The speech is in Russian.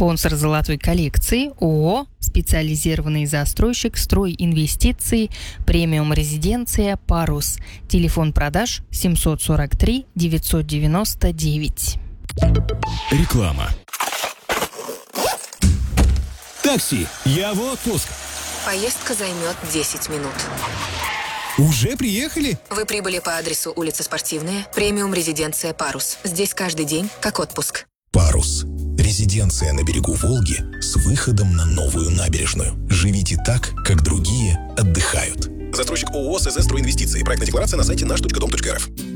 Спонсор золотой коллекции ООО «Специализированный застройщик Стройинвестиции, премиум резиденция Парус». Телефон продаж 743 999. Реклама. Такси, я в отпуск. Поездка займет 10 минут. Уже приехали? Вы прибыли по адресу улица Спортивная, премиум резиденция Парус. Здесь каждый день как отпуск. Парус. Резиденция на берегу Волги с выходом на новую набережную. Живите так, как другие отдыхают. Застройщик ООО «СЗ Стройинвестиции». Проектная декларация на сайте наш.дом.рф.